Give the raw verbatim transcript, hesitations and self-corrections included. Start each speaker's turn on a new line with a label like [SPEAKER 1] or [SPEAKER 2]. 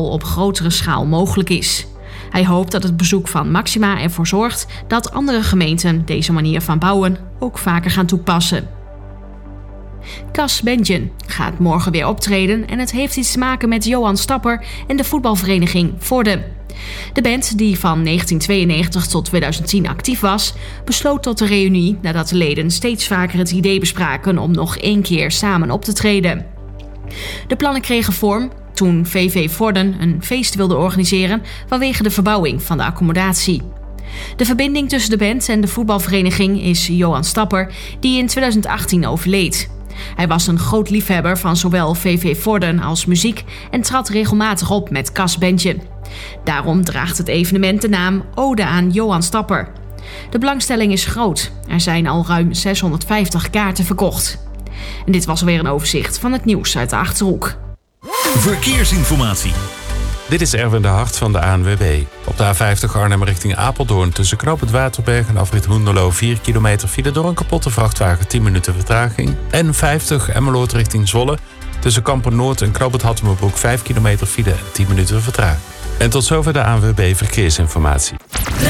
[SPEAKER 1] voetbal op grotere schaal mogelijk is. Hij hoopt dat het bezoek van Máxima ervoor zorgt dat andere gemeenten deze manier van bouwen ook vaker gaan toepassen. Cas Bentjen gaat morgen weer optreden en het heeft iets te maken met Johan Stapper en de voetbalvereniging Vorden. De band, die van negentien tweeënnegentig tot tweeduizend tien actief was, besloot tot de reunie nadat de leden steeds vaker het idee bespraken om nog één keer samen op te treden. De plannen kregen vorm toen V V Vorden een feest wilde organiseren vanwege de verbouwing van de accommodatie. De verbinding tussen de band en de voetbalvereniging is Johan Stapper, die in tweeduizend achttien overleed. Hij was een groot liefhebber van zowel V V Vorden als muziek en trad regelmatig op met Cas Bentjen. Daarom draagt het evenement de naam Ode aan Johan Stapper. De belangstelling is groot. Er zijn al ruim zeshonderdvijftig kaarten verkocht. En dit was alweer een overzicht van het nieuws uit de Achterhoek.
[SPEAKER 2] Verkeersinformatie.
[SPEAKER 3] Dit is Erwin de Hart van de A N W B. Op de A vijftig Arnhem richting Apeldoorn tussen Knoopend Waterberg en afrit Hoenderloo vier kilometer file door een kapotte vrachtwagen tien minuten vertraging. En vijftig Emmeloord richting Zwolle tussen Kampen-Noord en Knoopend Hattemerbroek vijf kilometer file en tien minuten vertraging. En tot zover de A N W B Verkeersinformatie.